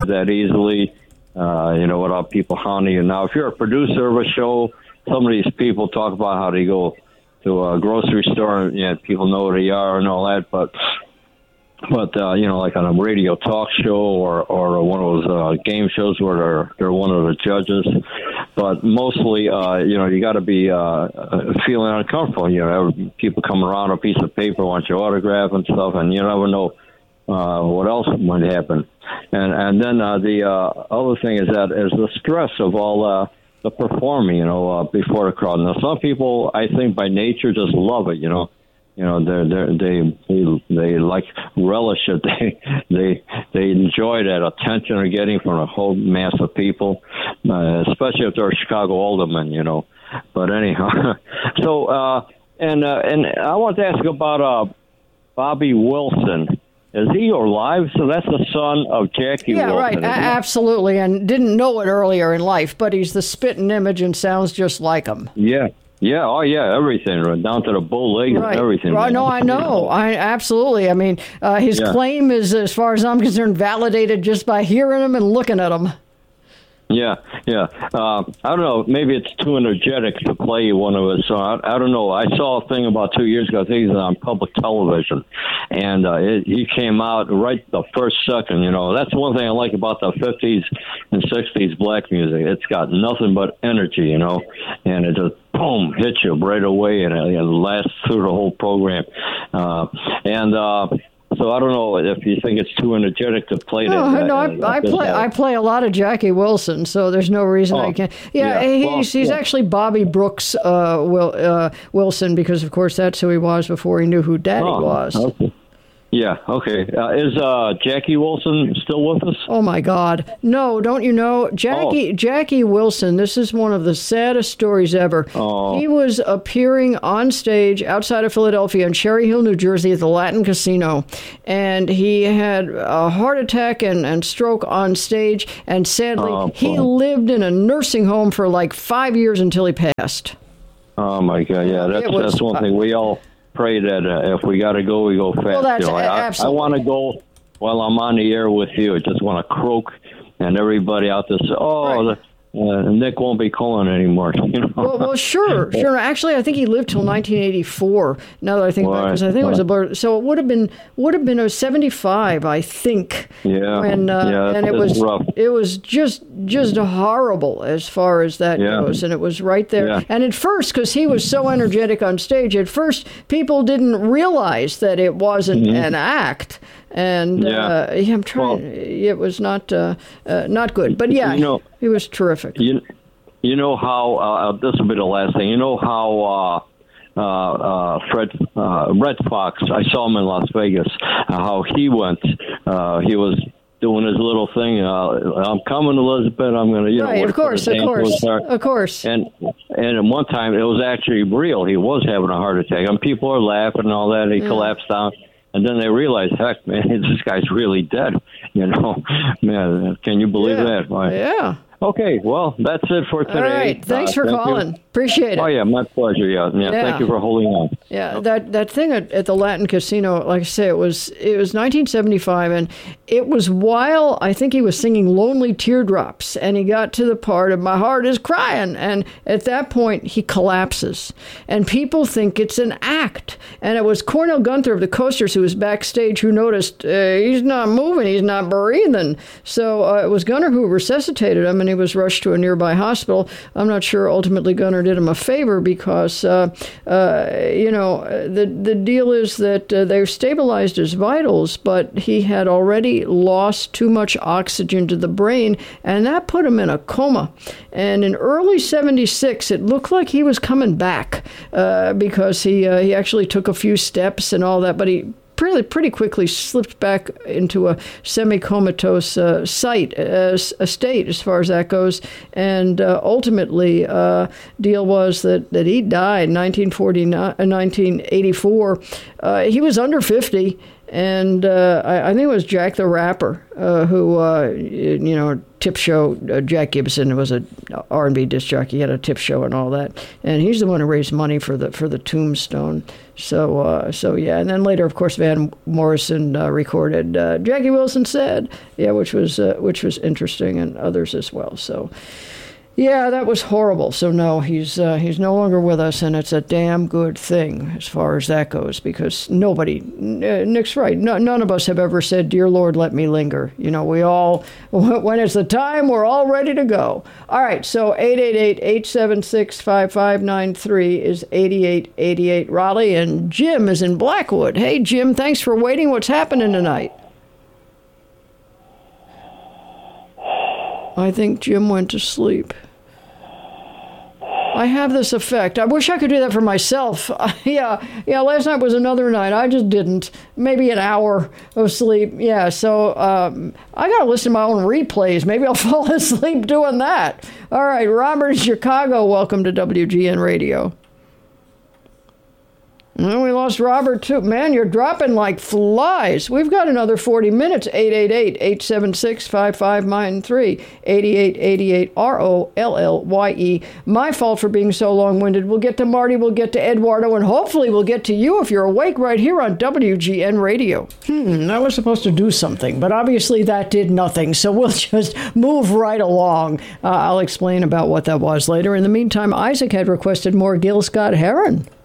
that easily, without people hounding you. Now, if you're a producer of a show, some of these people talk about how they go to a grocery store and people know who they are and all that, but like on a radio talk show or one of those game shows where they're one of the judges. But mostly, you got to be feeling uncomfortable. People come around a piece of paper, want your autograph and stuff, and you never know what else might happen. And then the other thing is the stress of all the performing, before the crowd. Now, some people, I think, by nature, just love it. They like relish it. They enjoy that attention they're getting from a whole mass of people, especially if they're Chicago aldermen. But anyhow, so and I want to ask about Bobby Wilson. Is he alive? So that's the son of Jackie Wilson. Yeah, right. Absolutely. And didn't know it earlier in life, but he's the spitting image and sounds just like him. Yeah. Yeah, oh yeah, everything, down to the bow leg and everything. Well, no, I know. Absolutely. I mean, his claim is, as far as I'm concerned, validated just by hearing him and looking at him. Yeah. I don't know. Maybe it's too energetic to play one of his songs. I don't know. I saw a thing about 2 years ago. I think it was on public television, and he came out right the first second. That's one thing I like about the 50s and 60s black music. It's got nothing but energy, and it just boom hits you right away, and it lasts through the whole program. So I don't know if you think it's too energetic to play that. No, I play a lot of Jackie Wilson, so there's no reason I can't. Yeah, he's actually Bobby Brooks Wilson, because of course that's who he was before he knew who Daddy was. Okay. Yeah, okay. Is Jackie Wilson still with us? Oh, my God. No, don't you know? Jackie Wilson, this is one of the saddest stories ever. Oh. He was appearing on stage outside of Philadelphia in Cherry Hill, New Jersey at the Latin Casino, and he had a heart attack and stroke on stage, and sadly, he lived in a nursing home for like 5 years until he passed. Oh, my God, yeah, that's one thing we all pray that if we got to go, we go fast. Well, that's absolutely. I want to go while I'm on the air with you. I just want to croak, and everybody out there say, Nick won't be calling anymore. Well, sure. Actually, I think he lived till 1984. Now that I think about it, because I think it was a blur. So it would have been 75, I think. Yeah. And it was rough. It was just horrible as far as that goes, and it was right there. Yeah. And at first, because he was so energetic on stage, at first people didn't realize that it wasn't an act. And I'm trying. It was not good. But he was terrific. You know how this will be the last thing. You know how Red Fox. I saw him in Las Vegas. How he went. He was doing his little thing. I'm coming, Elizabeth. I'm going to, Right, of course. And at one time, it was actually real. He was having a heart attack, and people are laughing and all that. And he collapsed down. And then they realized, heck, man, this guy's really dead. Man, can you believe that? Yeah. Okay, well, that's it for today. All right, thanks for calling. Appreciate it. Oh, yeah, my pleasure. Yeah. Thank you for holding on. Yeah, that thing at the Latin Casino, like I say, it was 1975, and it was while I think he was singing Lonely Teardrops, and he got to the part of My Heart is Crying, and at that point, he collapses, and people think it's an act, and it was Cornell Gunther of the Coasters who was backstage who noticed he's not moving, he's not breathing, so it was Gunter who resuscitated him, and he was rushed to a nearby hospital. I'm not sure ultimately Gunter did him a favor because, the deal is that they've stabilized his vitals, but he had already lost too much oxygen to the brain, and that put him in a coma. And in early 76, it looked like he was coming back because he actually took a few steps and all that, but he pretty quickly slipped back into a semi-comatose state as far as that goes. And ultimately, deal was that he died in 1984. He was under 50. and I think it was Jack the Rapper, who, tip show. Jack Gibson was a R&B disc jockey. He had a tip show and all that, and he's the one who raised money for the tombstone. So yeah, and then later, of course, Van Morrison recorded Jackie Wilson Said, which was interesting, and others as well. So. Yeah, that was horrible. So no, he's no longer with us, and it's a damn good thing as far as that goes, because Nick's right. None of us have ever said, "Dear Lord, let me linger." We all, when it's the time, we're all ready to go. All right, so 888-876-5593 is 8888 Raleigh, and Jim is in Blackwood. Hey, Jim, thanks for waiting. What's happening tonight? I think Jim went to sleep. I have this effect. I wish I could do that for myself. Yeah, last night was another night. I just didn't. Maybe an hour of sleep. Yeah, so I got to listen to my own replays. Maybe I'll fall asleep doing that. All right, Robert in Chicago, welcome to WGN Radio. And we lost Robert, too. Man, you're dropping like flies. We've got another 40 minutes. 888-876-5593. 8888 ROLLYE. My fault for being so long-winded. We'll get to Marty, we'll get to Eduardo, and hopefully we'll get to you if you're awake right here on WGN Radio. I was supposed to do something, but obviously that did nothing, so we'll just move right along. I'll explain about what that was later. In the meantime, Isaac had requested more Gil Scott-Heron.